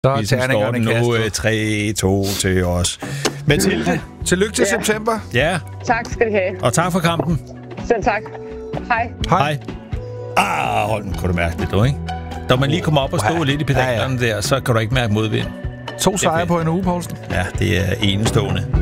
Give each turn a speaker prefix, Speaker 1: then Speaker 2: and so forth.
Speaker 1: Så er terningerne kastet.
Speaker 2: Nu 3-2 til os. Mathilde.
Speaker 1: Tillykke til september.
Speaker 2: Ja.
Speaker 3: Tak skal I have.
Speaker 2: Og tak for kampen.
Speaker 3: Selv tak. Hej.
Speaker 2: Hej. Holden, kunne du mærke det, du, ikke? Da man lige kommer op og stå lidt i pedalerne der, så kan du ikke mærke modvind.
Speaker 1: 2 sejre på en uge, Poulsen.
Speaker 2: Ja, det er enestående.